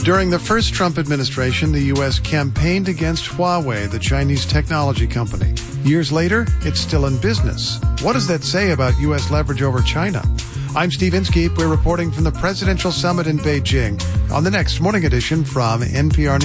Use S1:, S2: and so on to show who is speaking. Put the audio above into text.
S1: During the first Trump administration, the U.S. campaigned against Huawei, the Chinese technology company. Years later, it's still in business. What does that say about U.S. leverage over China? I'm Steve Inskeep. We're reporting from the Presidential Summit in Beijing on the next Morning Edition from NPR News.